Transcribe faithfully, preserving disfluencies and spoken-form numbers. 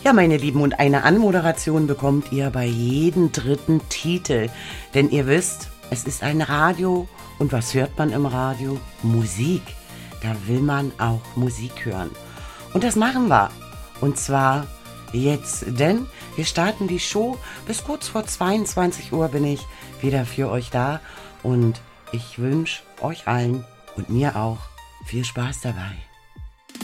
Ja, meine Lieben, und eine Anmoderation bekommt ihr bei jedem dritten Titel. Denn ihr wisst, es ist ein Radio. Und was hört man im Radio? Musik. Da will man auch Musik hören. Und das machen wir. Und zwar jetzt, denn wir starten die Show. Bis kurz vor zweiundzwanzig Uhr bin ich wieder für euch da. Und ich wünsche euch allen und mir auch viel Spaß dabei.